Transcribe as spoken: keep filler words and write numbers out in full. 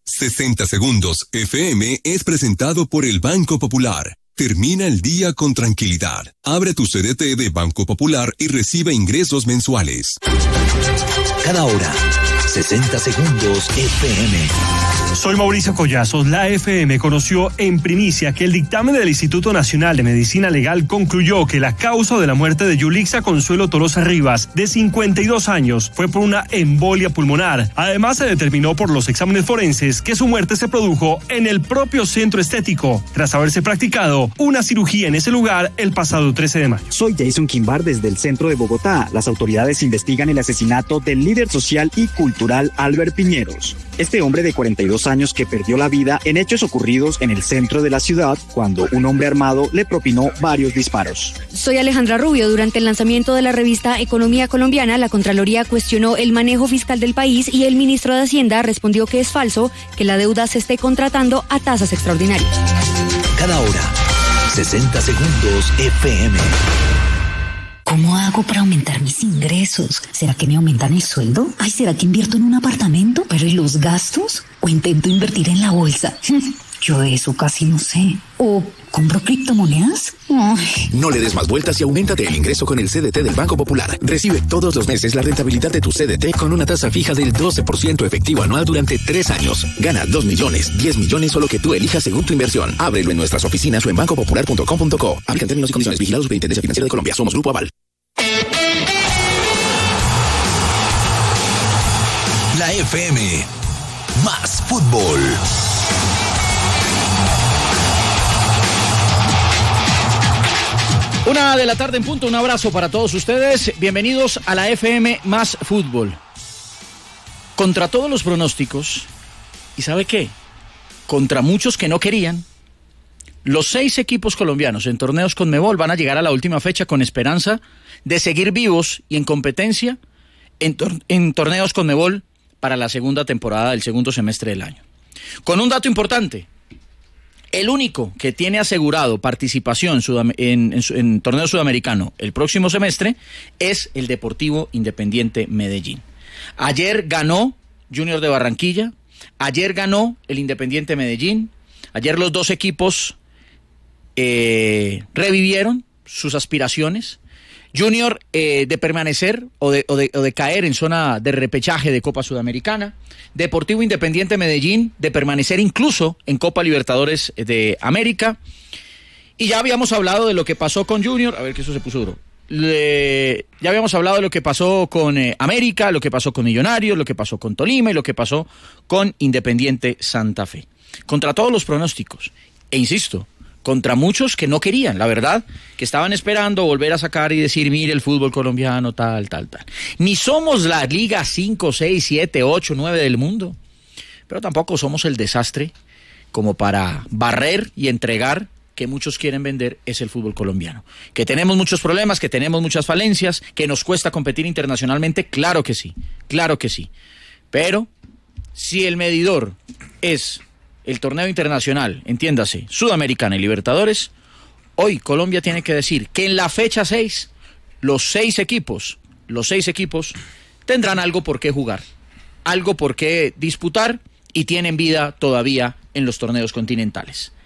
sesenta Segundos F M es presentado por el Banco Popular. Termina el día con tranquilidad. Abre tu C D T de Banco Popular y recibe ingresos mensuales. Cada hora, sesenta Segundos F M. Soy Mauricio Collazos. La F M conoció en primicia que el dictamen del Instituto Nacional de Medicina Legal concluyó que la causa de la muerte de Yulixa Consuelo Tolosa Rivas, de cincuenta y dos años, fue por una embolia pulmonar. Además, se determinó por los exámenes forenses que su muerte se produjo en el propio centro estético, tras haberse practicado una cirugía en ese lugar el pasado trece de mayo. Soy Jason Quimbar desde el centro de Bogotá. Las autoridades investigan el asesinato del líder social y cultural Albert Piñeros. Este hombre de cuarenta y dos años que perdió la vida en hechos ocurridos en el centro de la ciudad cuando un hombre armado le propinó varios disparos. Soy Alejandra Rubio. Durante el lanzamiento de la revista Economía Colombiana, la Contraloría cuestionó el manejo fiscal del país y el ministro de Hacienda respondió que es falso que la deuda se esté contratando a tasas extraordinarias. Cada hora, sesenta Segundos F M. ¿Cómo hago para aumentar mis ingresos? ¿Será que me aumentan el sueldo? Ay, ¿será que invierto en un apartamento? ¿Pero y los gastos? ¿O intento invertir en la bolsa? Yo de eso casi no sé. ¿O compro criptomonedas? Ay. No le des más vueltas y auméntate el ingreso con el C D T del Banco Popular. Recibe todos los meses la rentabilidad de tu C D T con una tasa fija del doce por ciento efectivo anual durante tres años. Gana dos millones, diez millones o lo que tú elijas según tu inversión. Ábrelo en nuestras oficinas o en banco popular punto com punto co. Aplican términos y condiciones. Vigilados Superintendencia Financiera de Colombia. Somos Grupo Aval. La F M. Más fútbol. Una de la tarde en punto, un abrazo para todos ustedes. Bienvenidos a la F M Más Fútbol. Contra todos los pronósticos, ¿y sabe qué? Contra muchos que no querían, los seis equipos colombianos en torneos Conmebol van a llegar a la última fecha con esperanza de seguir vivos y en competencia en, tor- en torneos Conmebol para la segunda temporada del segundo semestre del año. Con un dato importante. El único que tiene asegurado participación sudam- en, en, en torneo sudamericano el próximo semestre es el Deportivo Independiente Medellín. Ayer ganó Junior de Barranquilla, ayer ganó el Independiente Medellín, ayer los dos equipos eh, revivieron sus aspiraciones. Junior eh, de permanecer o de, o, de, o de caer en zona de repechaje de Copa Sudamericana. Deportivo Independiente Medellín de permanecer incluso en Copa Libertadores de América. Y ya habíamos hablado de lo que pasó con Junior. A ver, que eso se puso duro. Le, ya habíamos hablado de lo que pasó con eh, América, lo que pasó con Millonarios, lo que pasó con Tolima y lo que pasó con Independiente Santa Fe. Contra todos los pronósticos. E insisto, contra muchos que no querían, la verdad, que estaban esperando volver a sacar y decir, mire el fútbol colombiano, tal, tal, tal. Ni somos la Liga cinco, seis, siete, ocho, nueve del mundo, pero tampoco somos el desastre como para barrer y entregar que muchos quieren vender es el fútbol colombiano. Que tenemos muchos problemas, que tenemos muchas falencias, que nos cuesta competir internacionalmente, claro que sí, claro que sí. Pero si el medidor es el torneo internacional, entiéndase, Sudamericana y Libertadores, hoy Colombia tiene que decir que en la fecha seis, los seis equipos, los seis equipos tendrán algo por qué jugar, algo por qué disputar y tienen vida todavía en los torneos continentales.